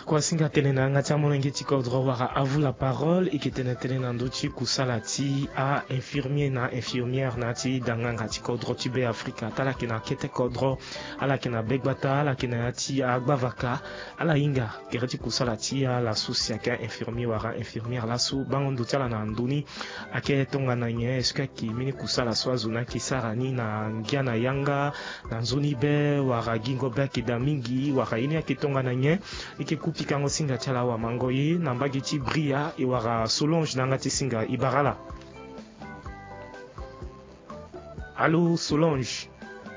Kwa singa tenena ngati molenge tikodro wara à vous la parole et qui tenena ndochi kusalati a infirmier na infirmière nati danganga tikodro tube Afrika tala kina kete kodro ala kina begbata ala kina ati agbavaka ala inga kereti kusalati a la susia ka infirmier wara infirmière la su bangondo tala na nduni ake tonga na nye eska ki mini kusala swazuna kisarani na ngiana yanga na nzuni be wara gingo be kidamingi wara ini akitonga na nye pikango singa chala wa mangoyi na mbagiti bria iwara Solange nangati singa ibarala. Allô Solange.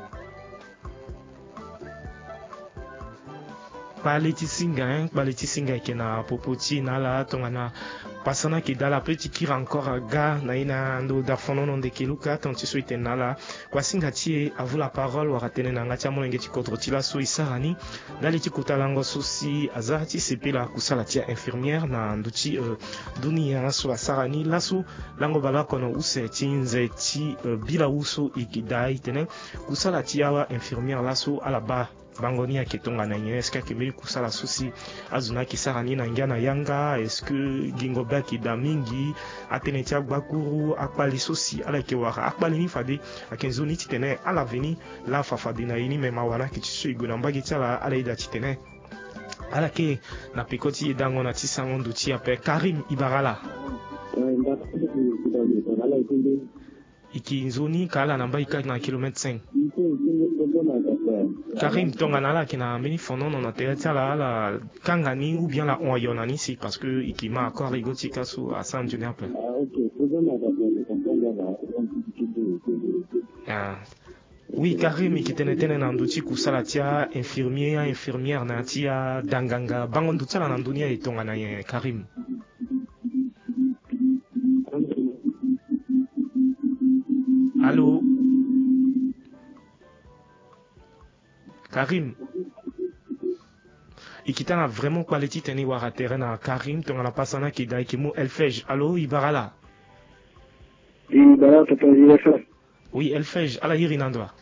Baleti singa kena popoti na la tongana pasana ki dala petit kira encore ga na ina ndo da fono non de kiluka tanti suite na la kwa singa tie à vous la parole wara tene na ngati molenge ti kodro ti la so isarani dali ti kutalango susi azati sepela kusala tia infirmière na nduti dunia so asarani lasu lango bala kono use tinze ti bila uso ikidai tene kusala tia wa infirmière lasu alaba bangoni ya ketonga na nye eske kemeli kusala susi azuna kisarani na ngiana yanga eske gingo baki damingi ateneti agbakuru akpali susi ala kewara akpali ni fade akenzoni titene ala veni la fafade na ini mema wana kitisu iguna mbagi tala ala ida titene ala ke na pikoti dango na tisango nduti ape Karim Ibarala iki nzoni kala namba ika na kilometre 5 Karim tonga na la kina mini fonon na tereta la kangani ou bien la oyonani si parce que ikima encore rigoti kasu à San Junior. Oui, Karim qui tenait na nduti kusala tia infirmière na tia danganga bango nduti la nandunia itonga na ye Karim. Allô Karim ikitana vraiment quality teni wara terrain na Karim tonga na pasana ki dai ki mu Elfej. Allô Ibarala. Ibarala tata. Oui Elfej ala yiri nandwa.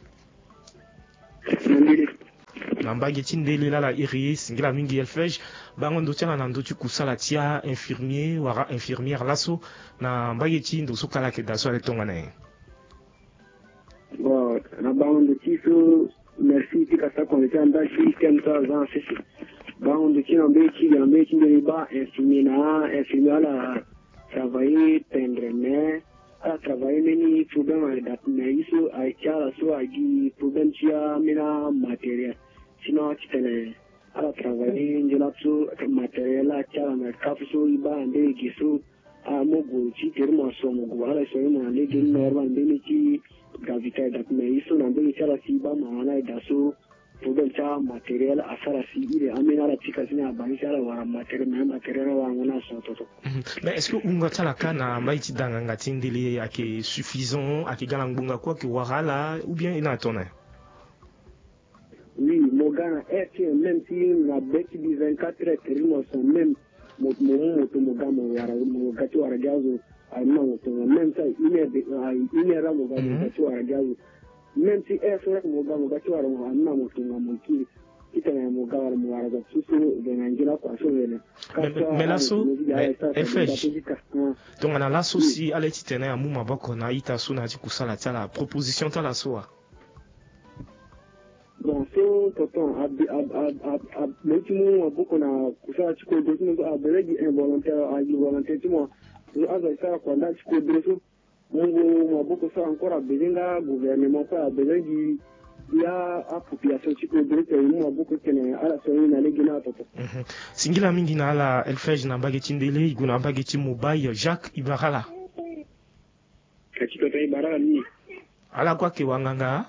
Nambagi tindeli la iri singila mingi Elfej bango ndo tana na ndo tu kusala tia infirmier wara infirmière laso na mbagi tindo sukala ke daso ale tonga na. Bon na bango ndo tiso merci tika sa koneta ndashi kemta za sisi bango de kina mbeki de ba infirmière la travailler peindre mais a travailler meni problème dat mais iso a tiara so agi problème tia mena matériel sinon titele ala travailler njela so matériel a tiara na kafuso iba ande giso a mogo ti termo so mogo ala so mo ande de normal mbeni ti gravité dat mais iso na mbeni tiara si ba maana daso problem cha matériel asara si ile amena la tika zina bani sala wara matériel wangu na sototo. Mais est-ce que unga tala kana maiti danga ngatindili ake suffisant ake galangbunga kwa ki warala ou bien ina tona? Oui, mogana est même si na beki di 24 heures terimo son même moto mogamo wara mogati wara gazo alma moto même ça une heure mogamo gati wara gazo même si est mogati wara alma moto ngamoki itana mogawara mwara za susu de nangira kwa shobele mais lasso elfej donc na lasso si ale titena ya muma bako na ita suna ti kusala tala proposition tala soa bon so tonton l'ultimo boko na kusala chiko dosino a belegi involontaire tu mo aza sala kwa nda chiko doso mungu maboko sa ancora bezenga gouvernement pa belegi ya a population chiko direct mu abuko kene ala so na legina toto singila mingi na ala Elfej na bageti ndele iguna bageti mobile Jacques Ibarala kachiko Ibarala ni ala kwa ke wanganga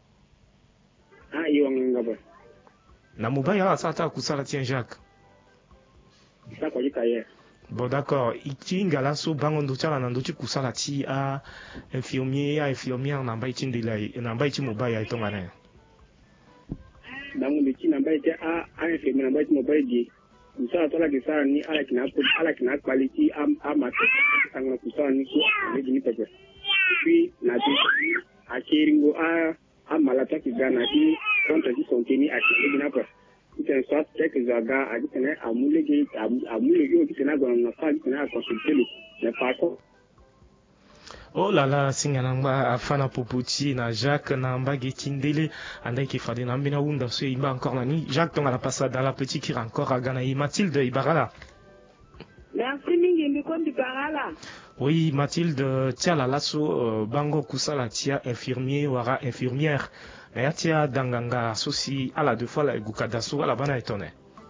iyo wanganga ba na mobile ala sata kusala tien Jacques ça quoi dit. Bon d'accord, itinga la so bango ndo chala na ndo ti kusala ti a infirmière na mbai tindela na mbai ti mobile ai tonga na. Bango de ti na mbai ti a infirmière na mbai ti mobile di. Kusala tola ke sara ni ala kina quality a mate tanga kusala ni so le ni pepe. Puis na ti a keringo a malata ki gana ti konta ti sonteni a ti gina pa. qui soit quelques agents à dire à mouler qui n'a pas qui n'a consulté le par contre. Oh là là, singanamba afana popoti na Jacques na mbagi tindele andai ki fade na mbina wunda so imba encore na ni Jacques tonga la passade dans la petite qui encore à Ghana Mathilde Ibarala. Merci mingi mbikondi Ibarala. Oui, Mathilde tia la lasso bango kusala tia infirmier wara infirmière. Mais tia danganga sosi à la deux fois la gukadaso à la bana étonné.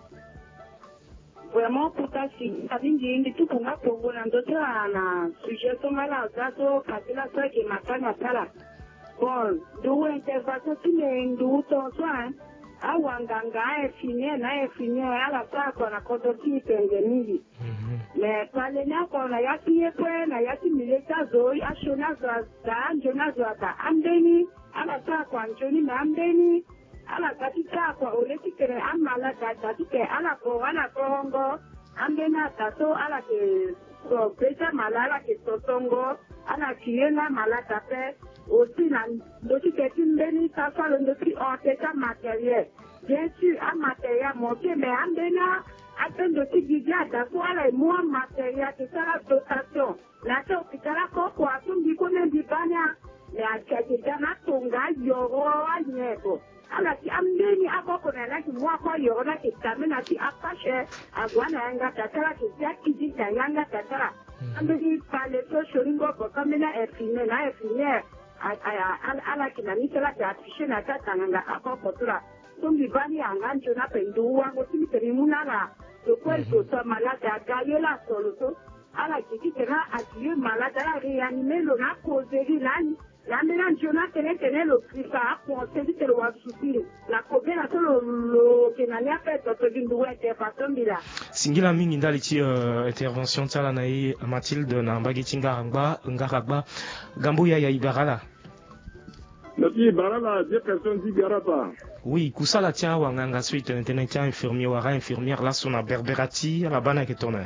Vraiment pour ta fille, ça vient de tout pour moi pour vous l'endotrer à sujet sur la gato, parce que la soirée qui m'a pas la bon, d'où intervention si les d'où ton soin, à Wanganga est fini, à la fois qu'on a condotri Pengemili. Mais par les gens qu'on a yaki na yaki milita zoi, à Shona Zata, Jona Zata, Ambeni, à la fois qu'on Johnny Ambeni. Ala katika kwa uleti kere amala katika ala kongo ambena tato ala ke so pesa malala ke sotongo ala kiena malata pe aussi na doki ke timbeni tafa londoki o teta matériel bien sûr un matériel monté mais ambena atendo tigidia tato ala moi matériel que ça la dotation la hôpital ko kwa tumbi kone dibanya ya kakitana tonga yoro anyeko ala ki amdeni aboko na laki mwako yoro ki tamena ki apashe agwana yanga tatara ki zaki jita yanga tatara amdeni pale so shoringo ko kamena efine na efine ala ki na misela ki afishe na tatanga aboko tura tumbi bani anganjo na pendu wango timi terimuna la to kwelto to malada gayola solo ala ki tena adieu malada la reanimelo na kozeli lani la mélange tenait le prix ça pour celui qui le voit souffrir la copie la solo que n'a rien fait d'autre d'une douette façon bila singila mingi ndali ti intervention tala na Mathilde na mbagitinga ngaragba gambo ya Ibarala Depuis Ibarala, 2 personnes d'Ibaraba. Oui, kusala tia wanganga suite tenait tia infirmier wara infirmière là son berberati la bana que tourne.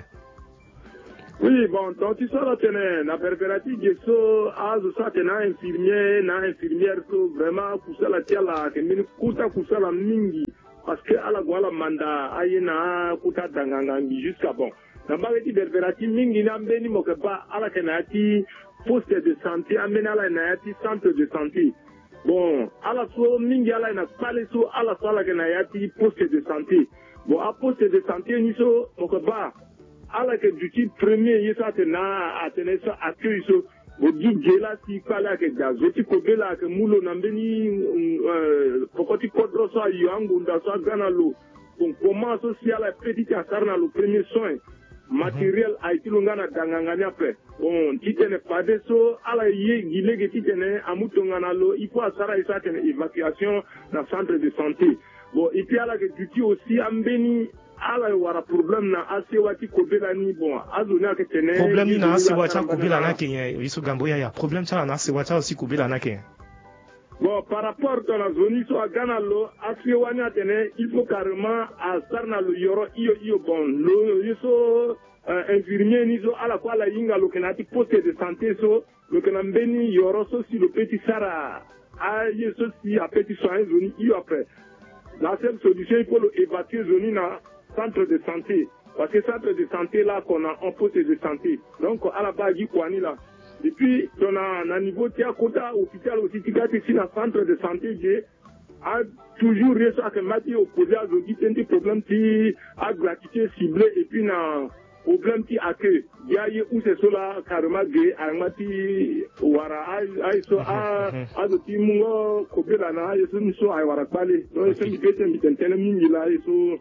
Oui, bon, donc tu sors là, na berberati gesso azu sa tena infirmière so vraiment kusala tia la kemini kuta kusala mingi parce que ala gwala manda ayena kuta danganga jusqu'à bon. Na bagati berberati mingi na mbeni mokeba ala kenati poste de santé amena ala nayati centre de santé. Bon, ala so mingi ala na pale so ala so ala kenayati poste de santé. Bon, a poste de santé ni so mokeba ala ke duty premier yesa tena atene so accueil so bo gela si kala ke dazo ti ko bela ke mulo nambeni pokoti kodro so yangu nda so gana lo bon comment social a petite asarna le premier soin matériel a été longana dangangani après bon ti tene pade so ala ye gilege ti tene amutongana lo il faut asara isa tene évacuation dans centre de santé bon et puis ala ke duty aussi ambeni ala wara problème na asewati kobela ni bon azona ke tene problème ni na asewati kobela na ke yiso gambo ya problème ça na asewati aussi kobela na ke bon par rapport à la zone so agana lo asewani atene il faut carrément à sarna lo yoro iyo bon lo yiso infirmier ni so ala kwa la yinga lo kenati poste de santé so lo kenambeni yoro so si le petit sara a yiso si a petit soin zone iyo après la seule solution il faut évacuer zone na centre de santé, parce que centre de santé là qu'on a un poste de santé, donc à la base du Kouani là. Et puis on a un niveau tia quota hôpital aussi qui a ici dans centre de santé qui a toujours réussi à mettre opposé à des problèmes qui a gratuité ciblée et puis na problème qui accueille. Il y a où c'est cela carrément gay à mati wara aiso a de timungo kopela na aiso niso ai wara pale. Donc c'est une question qui t'entend mingi là aiso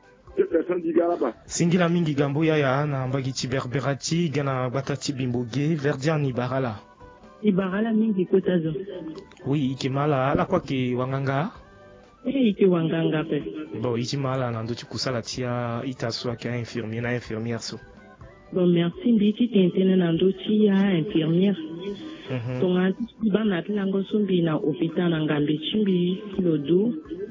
singila mingi gambo ya na mbagiti berberati gana batati bimboge verdian Ibarala mingi kotazo oui ikimala ala kwa ki wanganga iki wanganga pe bon ikimala na ndo kusala tia itaswa ka infirmier na infirmière so bon merci mbiki tentene na ndo tia infirmière tonga bana tlango sumbi na hôpital na ngambi chimbi lodo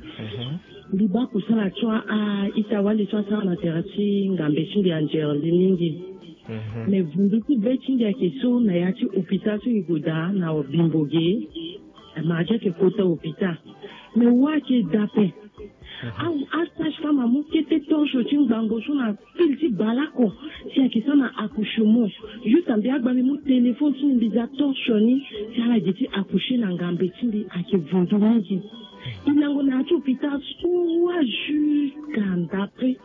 liba kusala chwa a itawali chwa sana na terati ngambe chindi angel mingi mais vunduki bechingi ya kiso na yati hôpital su iguda na bimboge maja ke kota hôpital mais wache dape a sage-femme a moqué torche au bango sur la fil du balako. Si à qui ça n'a accouchement. Juste en bien, mon téléphone, si une bizarre torche, si elle a dit accoucher dans Gambéti, à qui vendredi. Il n'a pas de hôpital, soit jusqu'à d'après.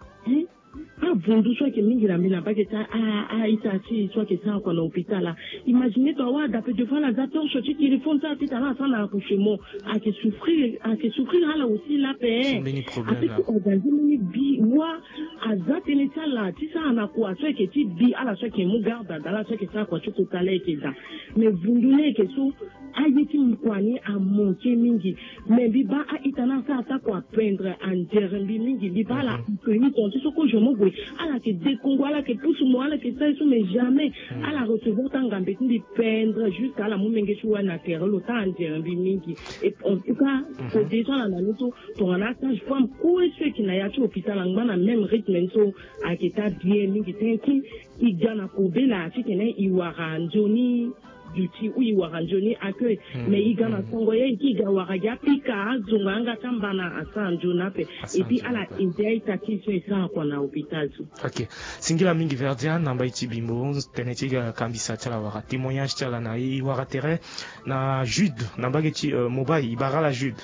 Ah, vendu soit que mingi la mina pas que ça itachi soit que ça qu'on hôpital là. Imaginez toi ouais d'après de fois la attends sorti téléphone ça tout à l'heure ça accouchement à que souffrir là aussi la paix. Avec organisme bi moi à ça tenir ça là si ça en a quoi soit que tu dis à la soit que mon garde dans la soit que ça quoi tu tout à l'heure que ça. Mais vendu que so ayeti mkwani a monter mingi mais bi ba a itana ça ta quoi prendre en jerembi mingi bi ba la que ni ton so ko je mo à la que des Congo, à la que pousse moi, à la que ça, mais jamais à la recevoir tant gambétin de peindre jusqu'à la moumenge choua na terre, l'autant en terre, et en tout cas, c'est déjà la nanuto, pour un acte, je vois un coup et ceux qui n'a pas hôpital, en bas, même rythme, à qui t'a bien, mingi, t'inquiète, il gagne à couper la, tu connais, il y aura un Johnny, duty où il y aura Johnny accueil, mais il gagne à Congoye, il gagne à Raga, Pika, Zunganga, Tambana, à San Jonape, et puis à la idée, t'as qui fait ça qu'on a hôpital. Ok. Singila mingi verdian, namba iti bimbo, tenetiga kambisa chala wara, témoignage chala na i wara tere, na Jude, namba geti mobile, ibara la Jude.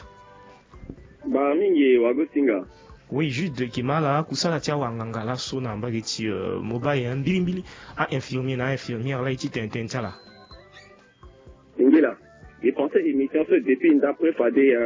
Ba mingi wago singa. Oui, Jude Kimala, kusala tia wanganga la so namba geti mobile, mbili, a infirmière, la iti tenten chala. Singila. J'ai pensé émission ce depuis d'après Fadé,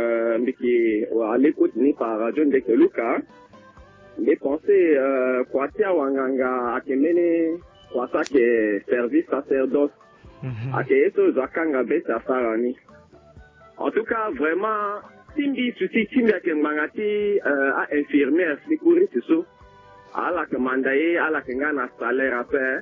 à l'écoute ni par John Dekeluka. J'ai pensé, quoi, tia wanganga, à kemene, quoi, ça, que service sacerdoce, à que eso, zakanga, besa, sarani. En tout cas, vraiment, Timbi, souci, Timbi, à mangati, à infirmière, secourir, c'est ça. À la que mandaye, à la que ngana salaire à faire.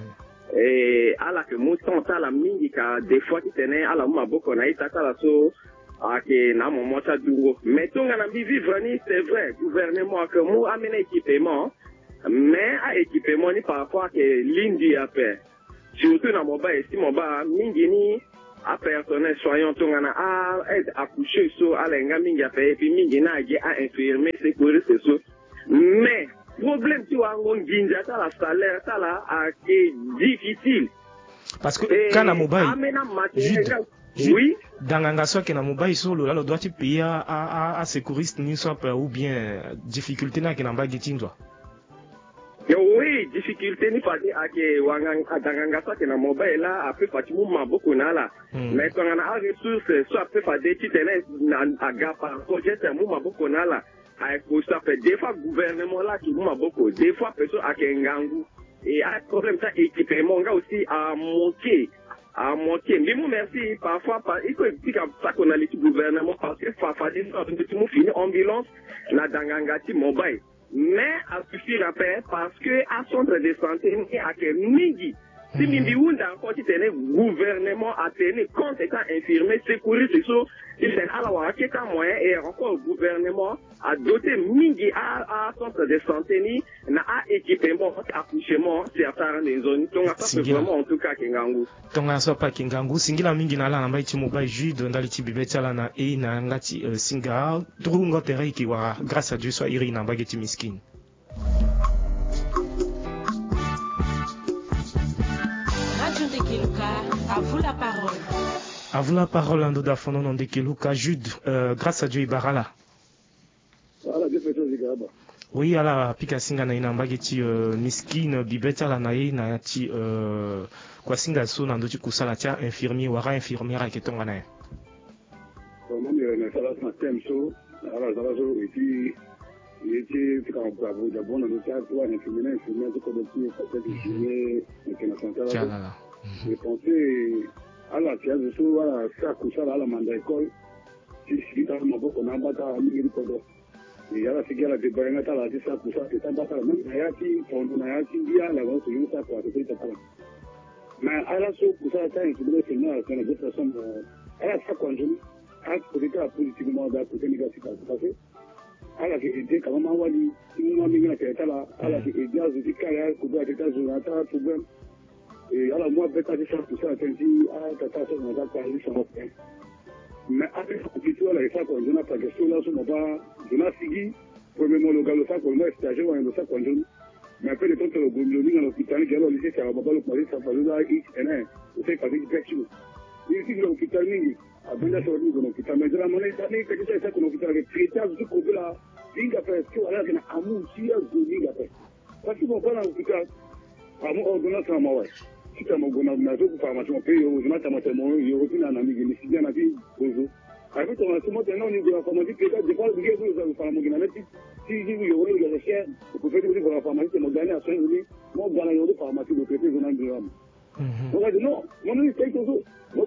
Et à la que mouton, à la mingi, des fois, qui tenait, à la mouma boko, na ita, la so, à que na mon mota dungo. Mais ton gana vivre ni, c'est vrai, gouvernement, que mou amène équipement, mais à équipement, ni par rapport à que l'indi a fait. Surtout dans mon bas, si mon bas, mingi ni, à personnel, soyons ton gana, à aide à coucher, so, à l'enga mingi a fait, et puis mingi na, à infirmer, secourir, c'est ça. Mais, problème tu as un ginja ça la salaire ça là est difficile parce que quand la mobile oui dans l'angasso que la mobile solo là le doit tu payer à secouriste ni soit ou bien difficulté na que namba gitindwa oui difficulté ni pas à que wanga dans l'angasso que la mobile là après fatimu maboko na là mais quand on a ressources soit après faire des petites à gapa projet c'est mu maboko na là ça fait des fois gouvernement là qui m'a beaucoup des fois personne à Kengangu et à problème ça équipement aussi à manquer mais moi merci parfois il faut dire ça qu'on a les gouvernement parce que parfois des fois nous fini ambulance na dangangati mobile mais à suffire après parce que à centre de santé à que midi si midi ou encore tu tenais gouvernement à tenir compte étant infirmier secourir c'est ça il c'est à la voir qui est moyen et encore gouvernement à doter midi à centre de santé ni na à équipement accouchement certaines des zones donc ça c'est vraiment en tout cas Kingangu tonga so pa Kingangu singila mingi na la namba iti mobile Jude ndali ti bibetala na e na ngati singa drungo tereki wa grâce à Dieu soit iri namba geti miskin. À vous la parole. À vous la parole, Ando Dafono Nondekeluka. Jude, grâce à Dieu Ibarala. Oui, à la Pikasinga na inambageti miskin bibeta la nae na ti kwa singa so na ndoti kusala tia infirmier wara infirmière ketonga na. Comment me sala na temso, ala sala so eti eti tika bravo da bona do tia kwa infirmière ko do ti ko te jouer na santala. J'ai pensé à la pièce de sous, à la couchage, à la manda école. Si dans mon beau, on a battu à l'île Kodo. Et à la figure de Bayanata, à la disa couchage, c'est un bataille. Même Nayati, on a dit à la vente, il y a quoi, c'est pas grave. Mais à la sous, couchage, il faut que nous fassions de façon. À la fois, quand je à côté de la positivement, d'un côté négatif, parce que à la vérité, quand on m'a dit, il m'a mis à la à la vérité, je dis qu'il y a un coup de problème. Et alors, moi, peut-être que ça, tout ça, je dis, tata, ça, on va pas aller sur notre. Mais après, on dit, voilà, ça, quand on n'a pas de question, là, on va pas, Zona Sigui, premièrement, le gars, le sac, le stagiaire, le sac, mais après, le temps que le gouvernement, l'hôpital, qui a le lycée, qui a pas le palais, ça fait là, X, N1, c'est pas des directions. Ici, l'hôpital, a bien sorti de l'hôpital, mais de la monnaie, ça n'est que ça qu'on l'hôpital avec traitage, du coup, là, il a fait, ce qu'on a fait, à mon tir, il a fait. Parce qu'on parle à l'hôpital, à mon ordonnance, à moi, si tu as mon gouvernement, pour formation, on paye, aux gens, tu as mon, il y a aucune analyse, mais si bien, on a dit, aux avec ton instrument, maintenant, au niveau de la pharmacie, peut-être, des fois, vous avez vous pharmacie, si vous avez le recherche, vous pouvez dire pour la pharmacie, c'est mon dernier à 5 minutes, moi, dans la journée, pharmacie, vous traitez zonal de l'homme. On va dire non, mon nom, c'est toujours.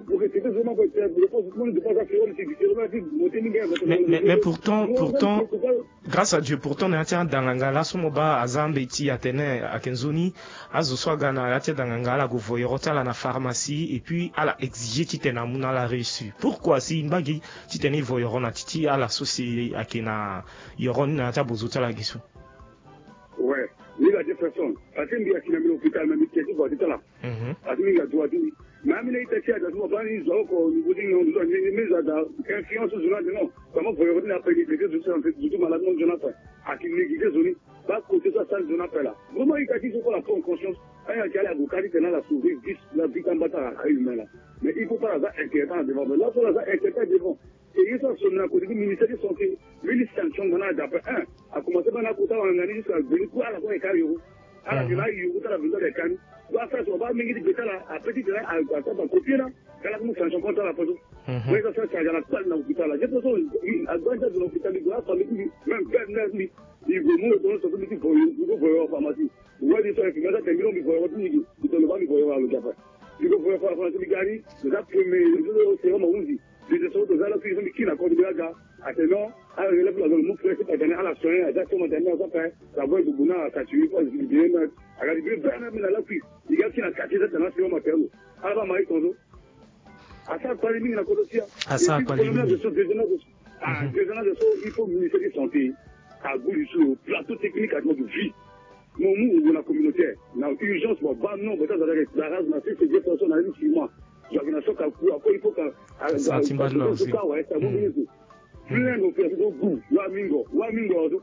Mais pourtant, grâce à Dieu, pourtant, on a été dans l'angala, somoba, azambeti, atene, akenzoni, azoswagana, la tête dans l'angala, govoyorota, la pharmacie, et puis, à la exiger, titena, mouna la reçu. Pourquoi, si une bague, titene, voyorona, titi, à la société, akena, yoron, na tabozota la guissou. Ouais, il y a des personnes. Parce qu'il y a un hôpital, même qui est tout là. Parce qu'il y a tout. Même il y a des gens qui ont des gens qui ont des influences sur le non. Comment vous voyez après les gens qui sont du malade, non, je n'ai pas. À qui les guider, zone, pas côté ça, je n'ai pas là. Vraiment, il y a des gens qui ont la bonne conscience. Il y a des gens qui ont la souris, la vie en bataille à humain là. Mais il ne faut pas la inquiéter devant. Là, il faut la inquiéter devant. Et ils sont sur le côté du ministère de Santé. Une sanction d'après a commencé par la côté en année jusqu'à venir à la fois et carré. À la fin, il y a eu la vision des cannes. Soit ça, on va mener des détails à petit terrain, à copier là, quand la sanction contre la personne. Oui, ça, c'est à la salle de l'hôpital. J'ai besoin à droite de l'hôpital, il doit faire même 29 000. Il faut mourir dans ce petit pour la pharmacie. Vous voyez, ça, il y a des millions de voyants, il ne va pas voir le Japon. Il faut voir la pharmacie, il gagne, c'est la première, c'est vraiment dit. Les autres de la prison qui n'a pas de gars, à ce nom, à l'élève dans le monde, c'est à donner à la soirée, exactement dernière affaire, la voix de Bouna à Katué, pas du bien, à la libérer, ben, à la prise. Il y a qui n'a qu'à tirer dans la nation maternelle. À la maille, ton à ça, pas les mines, la Codosia. À ça, pas les mines. À 2 ans de saut, il faut le ministère de Santé, à bout du sous, plateau technique à notre vie. Mon mou de la communauté, dans l'urgence, bah, non, peut-être avec la race, c'est 2 personnes à 6 mois. L'organisation qui a il faut que. Ça, Timbadla aussi. Plein de personnes au bout, Wamingo,